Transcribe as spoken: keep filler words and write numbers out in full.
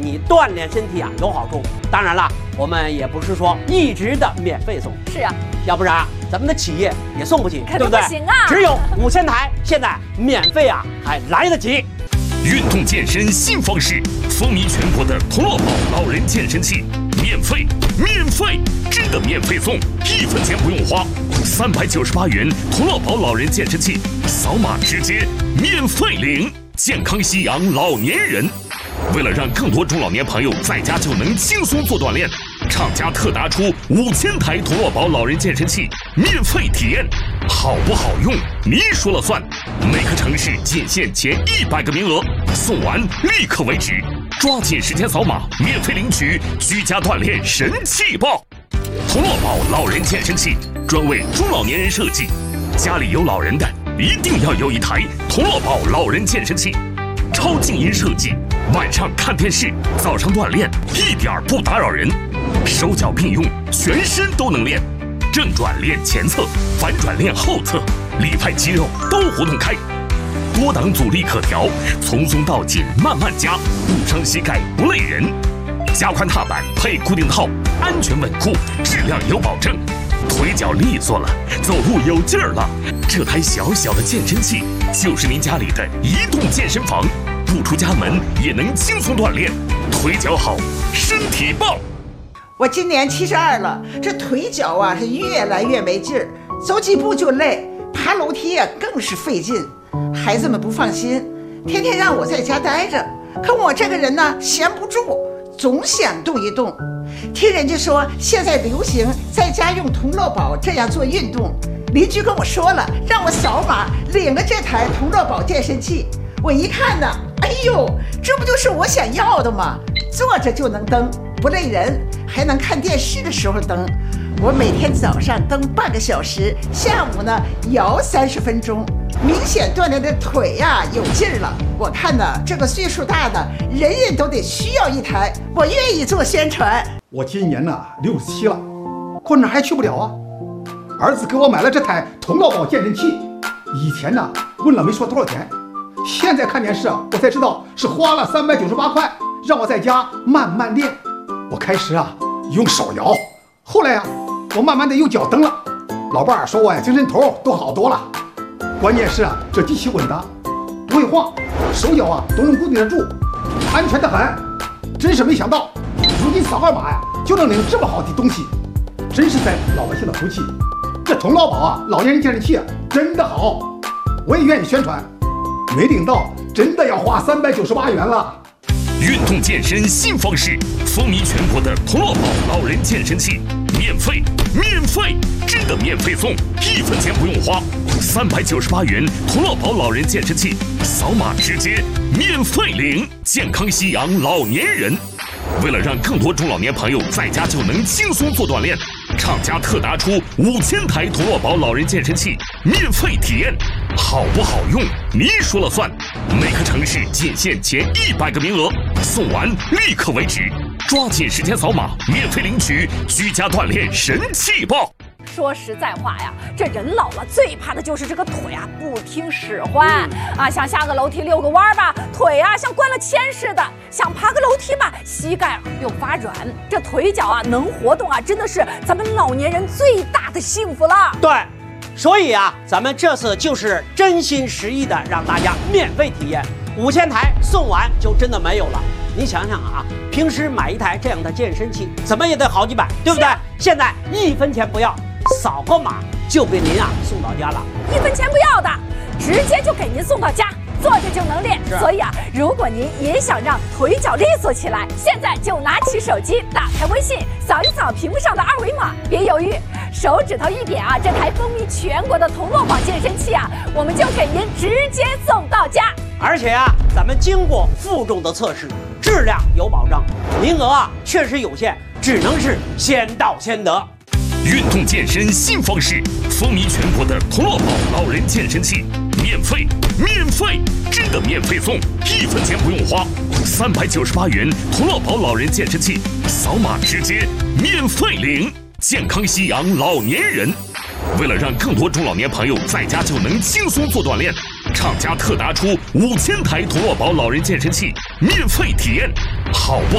你锻炼身体啊有好处。当然了，我们也不是说一直的免费送。 是啊， 要不然咱们的企业也送不起， 肯对不对？ 定不行啊！ 只有五千台，现在免费啊还来得及。 运动健身新方式，风靡全国的同乐宝老人健身器，免费，免费，真的免费送，一分钱不用花，三百九十八元同乐宝老人健身器，扫码直接免费领，健康夕阳老年人。为了让更多中老年朋友在家就能轻松做锻炼，厂家特打出五千台同乐宝老人健身器免费体验，好不好用你说了算。每个城市仅限前一百个名额，送完立刻为止，抓紧时间扫码免费领取居家锻炼神器包。同乐宝老人健身器专为中老年人设计，家里有老人的一定要有一台同乐宝老人健身器，超静音设计，晚上看电视，早上锻炼一点不打扰人，手脚并用，全身都能练，正转练前侧，反转练后侧，里派肌肉都活动开，多档阻力可调，从松到紧慢慢加，不伤膝盖不累人，加宽踏板配固定套，安全稳固，质量有保证，腿脚利索了，走路有劲儿了，这台小小的健身器就是您家里的移动健身房，不出家门也能轻松锻炼，腿脚好，身体棒。 我今年七十二了，这腿脚啊是越来越没劲儿，走几步就累，爬楼梯啊更是费劲。孩子们不放心，天天让我在家待着，可我这个人呢闲不住，总想动一动。听人家说现在流行在家用同乐宝这样做运动，邻居跟我说了，让我扫码领了这台同乐宝健身器。我一看呢，哎呦，这不就是我想要的吗？坐着就能蹬，不累人，还能看电视的时候蹬。我每天早上蹬半个小时，下午呢摇三十分钟，明显锻炼的腿呀、啊、有劲儿了。我看呢，这个岁数大的人人都得需要一台，我愿意做宣传。 我今年呢六十七了，可哪还去不了啊？儿子给我买了这台同乐宝健身器，以前呢问了没说多少钱，现在看电视啊，我才知道是花了三百九十八块，让我在家慢慢练。我开始啊用手摇，后来啊我慢慢的用脚蹬了。老伴儿说我呀精神头都好多了。关键是啊这机器稳当，不会晃，手脚啊都能固定得住，安全的很。真是没想到，如今扫个码呀就能领这么好的东西，真是在老百姓的福气。这同乐宝啊老年人健身器啊真的好，我也愿意宣传。没领到真的要花三百九十八元了。 运动健身新方式，风靡全国的同乐宝老人健身器，免费，免费，真的免费送，一分钱不用花，三百九十八元同乐宝老人健身器，扫码直接免费领，健康夕阳老年人。为了让更多中老年朋友在家就能轻松做锻炼，厂家特打出五千台同乐宝老人健身器免费体验，好不好用你说了算。每个城市仅限前一百个名额，送完立刻为止，抓紧时间扫码免费领取居家锻炼神器包。 说实在话呀，这人老了最怕的就是这个腿啊不听使唤啊，想下个楼梯遛个弯吧，腿啊像灌了铅似的；想爬个楼梯吧，膝盖又发软。这腿脚啊能活动啊，真的是咱们老年人最大的幸福了。 对，所以啊，咱们这次就是真心实意的让大家免费体验，五千台送完就真的没有了。你想想啊，平时买一台这样的健身器，怎么也得好几百，对不对？现在一分钱不要，扫个码就给您啊送到家了， 一分钱不要的，直接就给您送到家，坐着就能练。所以啊，如果您也想让腿脚利索起来，现在就拿起手机，打开微信，扫一扫屏幕上的二维码，别犹豫，手指头一点啊，这台风靡全国的同乐宝健身器啊，我们就给您直接送到家。 而且啊，咱们经过负重的测试，质量有保障，名额啊确实有限，只能是先到先得。 运动健身新方式，风靡全国的同乐宝老人健身器，免费，免费，真的免费送，一分钱不用花，三百九十八元同乐宝老人健身器，扫码直接免费领，健康夕阳老年人。为了让更多中老年朋友在家就能轻松做锻炼，厂家特打出五千台同乐宝老人健身器免费体验，好不